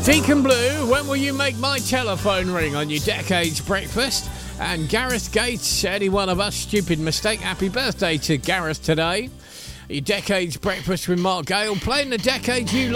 Deacon Blue, when will you make my telephone ring on your Decades breakfast? And Gareth Gates, any one of us, stupid mistake. Happy birthday to Gareth today. Your Decades breakfast with Mark Gale, playing the decades you